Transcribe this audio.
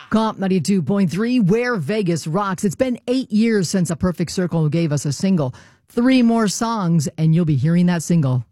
Comp 92.3, where Vegas rocks. It's been 8 years since A Perfect Circle gave us a single. 3 more songs, and you'll be hearing that single.